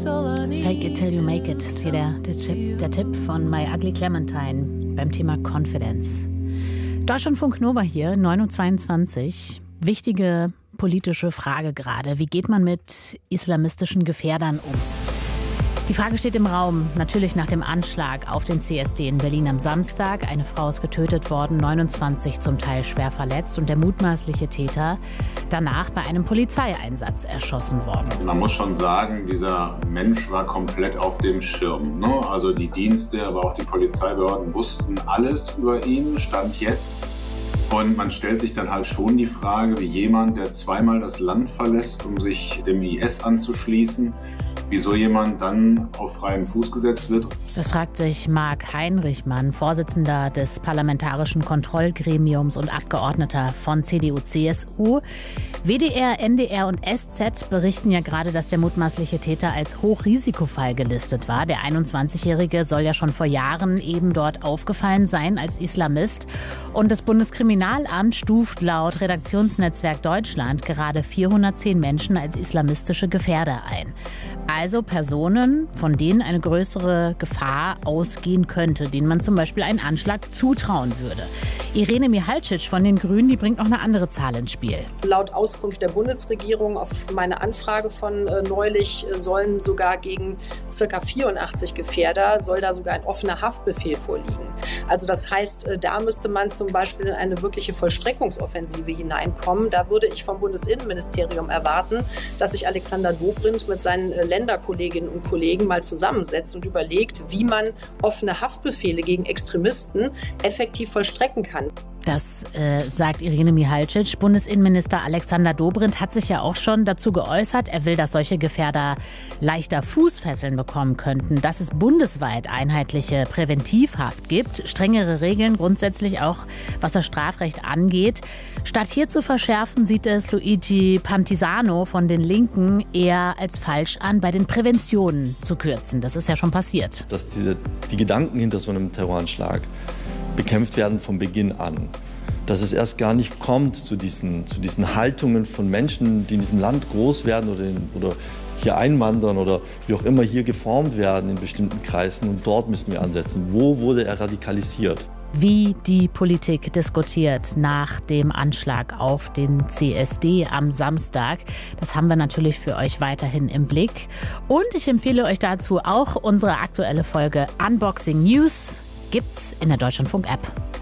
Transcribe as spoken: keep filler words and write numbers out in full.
Fake it till you make it ist hier der, der, Tipp, der Tipp von My Ugly Clementine beim Thema Confidence. Deutschlandfunk Nova hier, neun Uhr zweiundzwanzig. Wichtige politische Frage gerade. Wie geht man mit islamistischen Gefährdern um? Die Frage steht im Raum, natürlich nach dem Anschlag auf den C S D in Berlin am Samstag. Eine Frau ist getötet worden, neunundzwanzig zum Teil schwer verletzt und der mutmaßliche Täter danach bei einem Polizeieinsatz erschossen worden. Man muss schon sagen, dieser Mensch war komplett auf dem Schirm, ne? Also die Dienste, aber auch die Polizeibehörden wussten alles über ihn, Stand jetzt. Und man stellt sich dann halt schon die Frage, wie jemand, der zweimal das Land verlässt, um sich dem I S anzuschließen, wieso jemand dann auf freien Fuß gesetzt wird. Das fragt sich Marc Heinrichmann, Vorsitzender des Parlamentarischen Kontrollgremiums und Abgeordneter von C D U C S U. W D R, N D R und S Z berichten ja gerade, dass der mutmaßliche Täter als Hochrisikofall gelistet war. Der einundzwanzigjährige soll ja schon vor Jahren eben dort aufgefallen sein als Islamist. Und das Bundeskriminalamt stuft laut Redaktionsnetzwerk Deutschland gerade vierhundertzehn Menschen als islamistische Gefährder ein. Also Personen, von denen eine größere Gefahr ausgehen könnte, denen man zum Beispiel einen Anschlag zutrauen würde. Irene Mihalcic von den Grünen, die bringt noch eine andere Zahl ins Spiel. Laut Auskunft der Bundesregierung auf meine Anfrage von äh, neulich äh, sollen sogar gegen ca. vierundachtzig Gefährder, soll da sogar ein offener Haftbefehl vorliegen. Also das heißt, äh, da müsste man zum Beispiel in eine wirkliche Vollstreckungsoffensive hineinkommen. Da würde ich vom Bundesinnenministerium erwarten, dass sich Alexander Dobrindt mit seinen äh, Länderkolleginnen und Kollegen mal zusammensetzt und überlegt, wie man offene Haftbefehle gegen Extremisten effektiv vollstrecken kann. Das äh, sagt Irene Mihalcic. Bundesinnenminister Alexander Dobrindt hat sich ja auch schon dazu geäußert. Er will, dass solche Gefährder leichter Fußfesseln bekommen könnten, dass es bundesweit einheitliche Präventivhaft gibt, strengere Regeln grundsätzlich auch, was das Strafrecht angeht. Statt hier zu verschärfen, sieht es Luigi Pantisano von den Linken eher als falsch an, bei den Präventionen zu kürzen. Das ist ja schon passiert. Dass diese, die Gedanken hinter so einem Terroranschlag bekämpft werden von Beginn an. Dass es erst gar nicht kommt zu diesen, zu diesen Haltungen von Menschen, die in diesem Land groß werden oder, in, oder hier einwandern oder wie auch immer hier geformt werden in bestimmten Kreisen. Und dort müssen wir ansetzen. Wo wurde er radikalisiert? Wie die Politik diskutiert nach dem Anschlag auf den C S D am Samstag. Das haben wir natürlich für euch weiterhin im Blick. Und ich empfehle euch dazu auch unsere aktuelle Folge Unboxing News. Gibt's in der Deutschlandfunk-App.